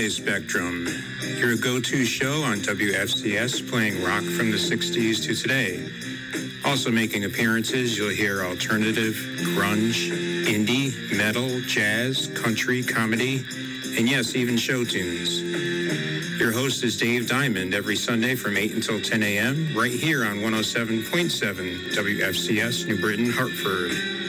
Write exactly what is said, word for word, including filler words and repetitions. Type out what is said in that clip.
Sirius Spectrum, your go-to show on W F C S playing rock from the sixties to today. Also making appearances, you'll hear alternative, grunge, indie, metal, jazz, country, comedy, and yes, even show tunes. Your host is Dave Diamond every Sunday from eight until ten a.m. right here on one oh seven point seven W F C S New Britain, Hartford.